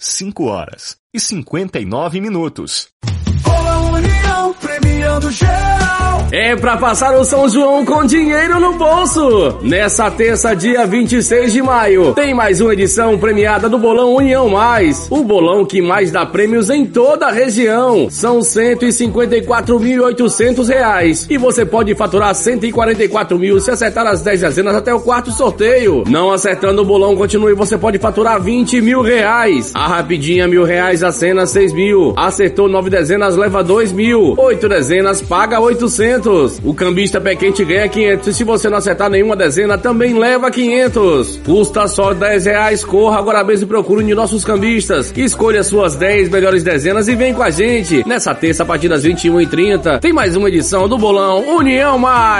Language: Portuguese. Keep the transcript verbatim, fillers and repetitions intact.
cinco horas e cinquenta e nove minutos. Bolão União, premiando geral. É pra passar o São João com dinheiro no bolso. Nessa terça, dia vinte e seis de maio, tem mais uma edição premiada do Bolão União Mais. O bolão que mais dá prêmios em toda a região. São cento e cinquenta e quatro mil e oitocentos reais. E você pode faturar cento e quarenta e quatro mil se acertar as dez dezenas até o quarto sorteio. Não acertando o bolão, continue, você pode faturar vinte mil reais. A rapidinha, mil reais, a cena, seis mil. Acertou nove dezenas, leva dois mil. Oito dezenas, paga oitocentos. O cambista pé quente ganha quinhentos. E se você não acertar nenhuma dezena, também leva quinhentos. Custa só dez reais. Corra agora mesmo e procure um de nossos cambistas. Escolha suas dez melhores dezenas e vem com a gente. Nessa terça, a partir das vinte e uma e trinta, tem mais uma edição do Bolão União Mais.